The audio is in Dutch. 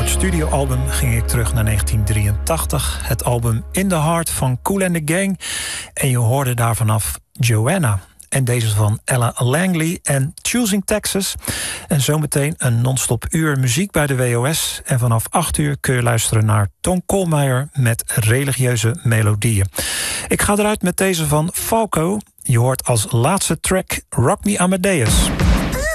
het studioalbum ging ik terug naar 1983. Het album In the Heart van Kool and the Gang. En je hoorde daar vanaf Joanna. En deze van Ella Langley en Choosing Texas. En zometeen een non-stop uur muziek bij de WOS. En vanaf 8 uur kun je luisteren naar Ton Koolmeijer met religieuze melodieën. Ik ga eruit met deze van Falco. Je hoort als laatste track Rock Me Amadeus.